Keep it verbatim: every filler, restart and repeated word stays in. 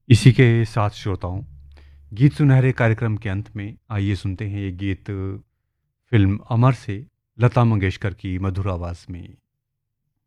इसी के साथ श्रोताओं, गीत सुनहरे कार्यक्रम के अंत में आइए सुनते हैं ये गीत फिल्म अमर से लता मंगेशकर की मधुर आवाज़ में।